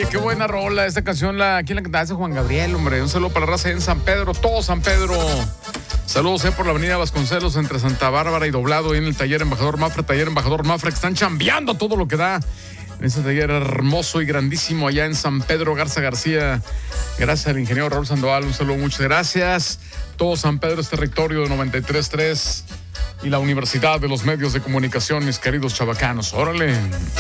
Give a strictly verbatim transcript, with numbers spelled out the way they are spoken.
Oye, qué buena rola. Esta canción, la, ¿quién la cantaba? Ese Juan Gabriel, hombre. Un saludo para la raza en San Pedro, todo San Pedro. Saludos eh, por la avenida Vasconcelos entre Santa Bárbara y Doblado, y en el taller Embajador Mafre, taller Embajador Mafre, que están chambeando todo lo que da. En ese taller hermoso y grandísimo allá en San Pedro Garza García. Gracias al ingeniero Raúl Sandoval. Un saludo, muchas gracias. Todo San Pedro es territorio de noventa y tres punto tres y la Universidad de los Medios de Comunicación, mis queridos chavacanos. Órale.